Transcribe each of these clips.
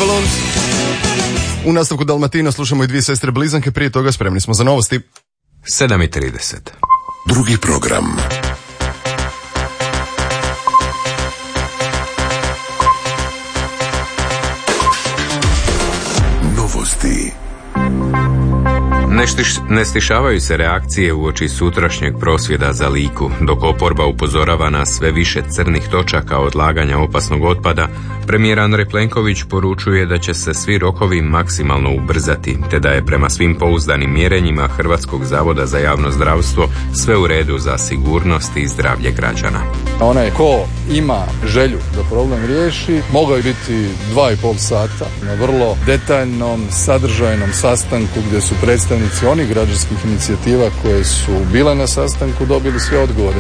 Balloons. U nastavku Dalmatina slušamo i dvije sestre blizanke, prije toga spremni smo za novosti. 7:30. Drugi program. Novosti. Ne stišavaju se reakcije uoči sutrašnjeg prosvjeda za Liku. Dok oporba upozorava na sve više crnih točaka odlaganja opasnog otpada, premijer Andrej Plenković poručuje da će se svi rokovi maksimalno ubrzati, te da je prema svim pouzdanim mjerenjima Hrvatskog zavoda za javno zdravstvo sve u redu za sigurnost i zdravlje građana. Onaj ko ima želju da problem riješi, mogao je biti 2,5 sata na vrlo detaljnom, sadržajnom sastanku gdje su predstavnici onih građanskih inicijativa koje su bile na sastanku dobili sve odgovore.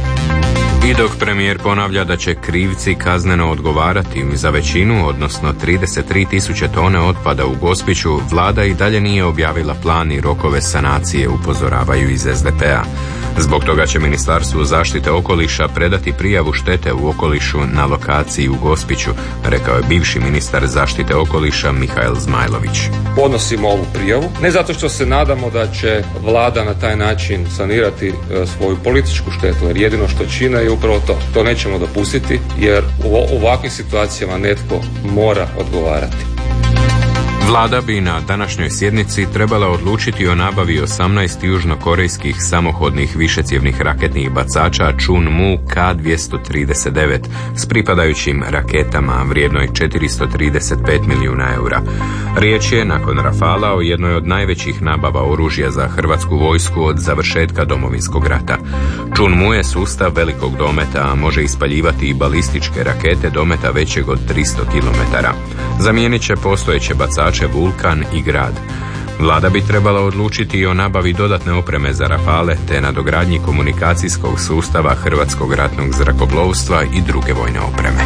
I dok premijer ponavlja da će krivci kazneno odgovarati za većinu, odnosno 33.000 tone otpada u Gospiću, vlada i dalje nije objavila plan i rokove sanacije, upozoravaju iz SDP-a. Zbog toga će Ministarstvu zaštite okoliša predati prijavu štete u okolišu na lokaciji u Gospiću, rekao je bivši ministar zaštite okoliša Mihael Zmajlović. Podnosimo ovu prijavu, ne zato što se nadamo da će vlada na taj način sanirati svoju političku štetu, jer jedino što čine je upravo to. To nećemo dopustiti, jer u ovakvim situacijama netko mora odgovarati. Vlada bi na današnjoj sjednici trebala odlučiti o nabavi 18 južnokorejskih samohodnih višecjevnih raketnih bacača Chunmoo K-239 s pripadajućim raketama vrijednoj 435 milijuna eura. Riječ je nakon Rafala o jednoj od najvećih nabava oružja za hrvatsku vojsku od završetka Domovinskog rata. Chunmoo je sustav velikog dometa, a može ispaljivati i balističke rakete dometa većeg od 300 km. Zamijenit će postojeće bacače Vulkan i Grad. Vlada bi trebala odlučiti i o nabavi dodatne opreme za Rafale te nadogradnji komunikacijskog sustava Hrvatskog ratnog zrakoplovstva i druge vojne opreme.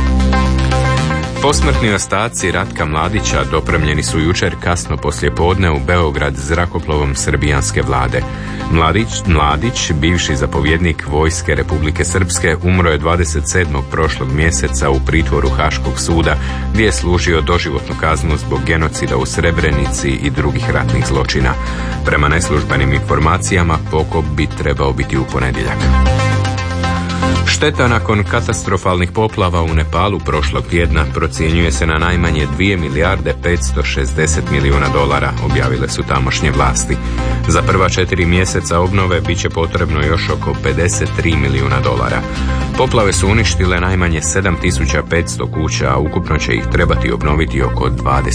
Posmrtni ostaci Ratka Mladića dopremljeni su jučer kasno poslijepodne u Beograd zrakoplovom srbijanske vlade. Mladić, bivši zapovjednik vojske Republike Srpske, umro je 27. prošlog mjeseca u pritvoru Haškog suda, gdje je služio doživotnu kaznu zbog genocida u Srebrenici i drugih ratnih zločina. Prema neslužbenim informacijama pokop bi trebao biti u ponedjeljak. Šteta nakon katastrofalnih poplava u Nepalu prošlog tjedna procjenjuje se na najmanje 2 milijarde 560 milijuna dolara, objavile su tamošnje vlasti. Za prva 4 mjeseca obnove bit će potrebno još oko 53 milijuna dolara. Poplave su uništile najmanje 7500 kuća, a ukupno će ih trebati obnoviti oko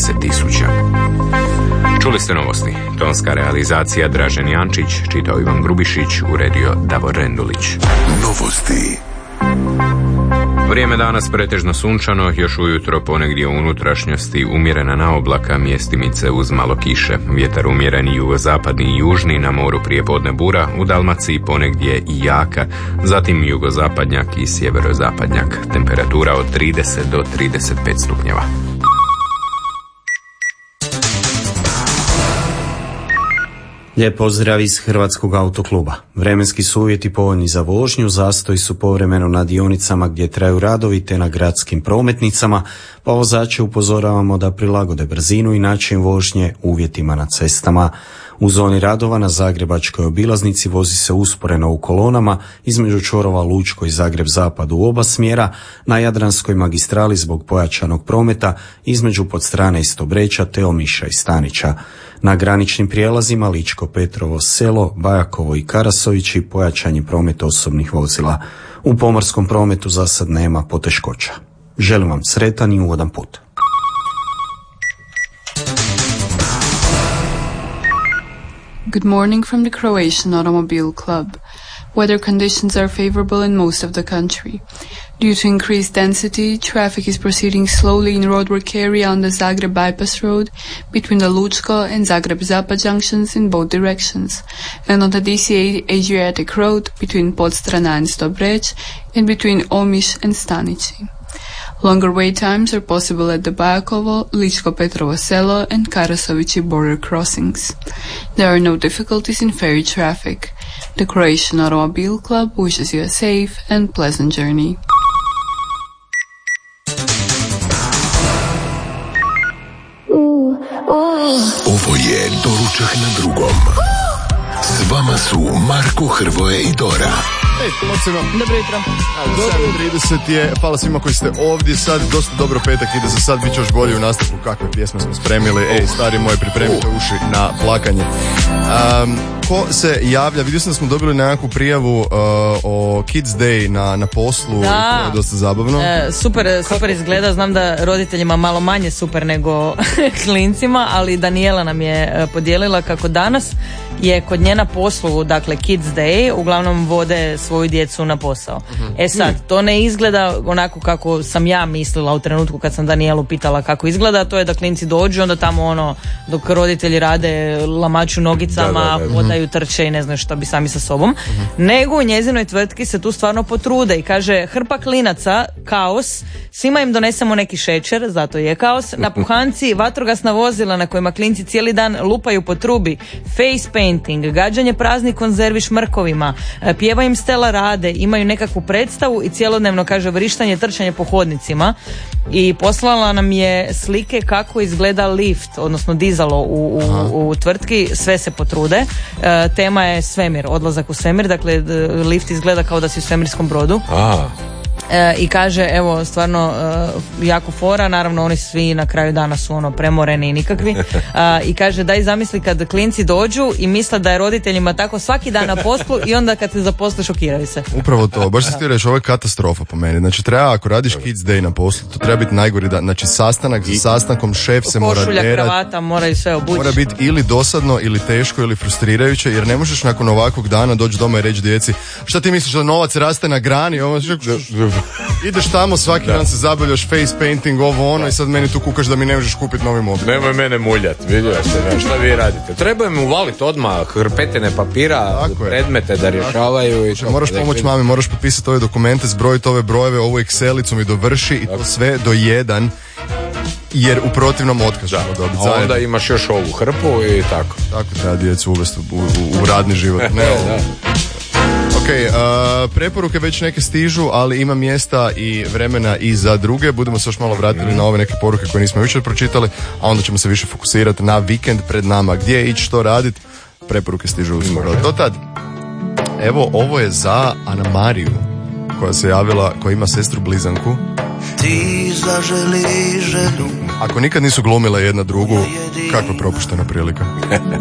20.000. Čuli ste novosti. Tonska realizacija Dražen Jančić, čitao Ivan Grubišić, uredio Davor Rendulić. Novosti. Vrijeme danas pretežno sunčano, još ujutro ponegdje u unutrašnjosti umjerena naoblaka, mjestimice uz malo kiše. Vjetar umjereni jugozapadni i južni, na moru prijepodne bura, u Dalmaciji ponegdje i jaka, zatim jugozapadnjak i sjeverozapadnjak. Temperatura od 30 do 35 stupnjeva. Lijep pozdrav iz Hrvatskog autokluba. Vremenski su uvjeti povoljni za vožnju, zastoji su povremeno na dionicama gdje traju radovi te na gradskim prometnicama, pa vozače upozoravamo da prilagode brzinu i način vožnje uvjetima na cestama. U zoni radova na Zagrebačkoj obilaznici vozi se usporeno u kolonama između čvorova Lučko i Zagreb Zapad u oba smjera, na Jadranskoj magistrali zbog pojačanog prometa između Podstrane i Stobreča te Omiša i Stanića. Na graničnim prijelazima Ličko Petrovo selo, Bajakovo i Karasovići pojačan je promet osobnih vozila. U pomorskom prometu za sad nema poteškoća. Želim vam sretan i ugodan put. Good morning from the Croatian Automobile Club. Weather conditions are favorable in most of the country. Due to increased density, traffic is proceeding slowly in road work area on the Zagreb Bypass Road between the Lučko and Zagreb Zapad junctions in both directions, and on the DCA Adriatic Road between Podstrana and Stobreć and between Omiš and Stanići. Longer wait times are possible at the Bajakovo, Ličko Petrovo Selo and Karasovići border crossings. There are no difficulties in ferry traffic. The Croatian Automobile Club wishes you a safe and pleasant journey. Ovo je Doručak na drugom. S vama su Marko, Hrvoje i Dora. Dobro jutro. 7:30 je, hvala svima koji ste ovdje. Sad dosta dobro petak ide za sad, bit će još bolje u nastavku kakve pjesme smo spremili. Ej, stari moji, pripremite uši na plakanje. Ko se javlja? Vidio sam da smo dobili nekakvu prijavu o Kids Day na poslu. Da. To je dosta zabavno. Super izgleda. Znam da roditeljima malo manje super nego klincima, ali Daniela nam je podijelila kako danas je kod nje na poslu, dakle Kids Day, uglavnom vode svoju djecu na posao. Sad, to ne izgleda onako kako sam ja mislila u trenutku kad sam Danielu pitala kako izgleda, to je da klinci dođu, onda tamo dok roditelji rade lamaču nogicama, hodaju, trče i ne znaju što bi sami sa sobom. Nego u njezinoj tvrtki se tu stvarno potrude i kaže, hrpa klinaca, kaos, svima im donesemo neki šećer, zato je kaos, napuhanci, vatrogasna vozila na kojima klinci cijeli dan lupaju po trubi, face painting, gađanje praznih konzervi šmrkovima, pjeva im Stela Rade, imaju nekakvu predstavu i cjelodnevno, kaže, vrištanje, trčanje po hodnicima. I poslala nam je slike kako izgleda lift, odnosno dizalo u tvrtki, sve se potrude. Tema je svemir, odlazak u svemir, dakle lift izgleda kao da si u svemirskom brodu. I kaže, evo, stvarno jako fora, naravno oni svi na kraju dana su premoreni i nikakvi. I kaže, daj zamisli kad klinci dođu i misle da je roditeljima tako svaki dan na poslu i onda kad se zaposle šokiraju se. Upravo to, baš se ti reći, ovo je katastrofa po meni. Znači treba, ako radiš Kids Day na poslu, to treba biti najgori dan. Znači sastanak za sastankom, šef se mora košulja, kravata, moraju sve obući. Mora biti ili dosadno, ili teško, ili frustrirajuće, jer ne možeš nakon ovakvog dana doći doma i reći djeci, šta ti misliš da novac raste na grani? Ideš tamo, svaki dan se zabavljaš, face painting, ovo ono, i sad meni tu kukaš da mi ne možeš kupiti novi mobil. Nemoj mene muljat, vidio se, šta vi radite? Treba im uvaliti odmah hrpetine papira, predmete da rješavaju. I moraš pomoći mami, moraš potpisati ove dokumente, zbrojiti ove brojeve, ovu Excelicom i dovrši i to sve do jedan, jer u protivnom otkažemo dobiti zajedno. Onda imaš još ovu hrpu i tako. Tako treba djecu uvesti u radni život. Ok, preporuke već neke stižu, ali ima mjesta i vremena i za druge. Budemo se još malo vratili na ove neke poruke koje nismo jučer pročitali, a onda ćemo se više fokusirati na vikend pred nama. Gdje ići, što raditi, preporuke stižu uskoro. Do tad, evo, ovo je za Ana Mariju, koja se javila, koja ima sestru blizanku. Ti zaželi želju. Ako nikad nisu glumile jedna drugu, kakva propuštena prilika.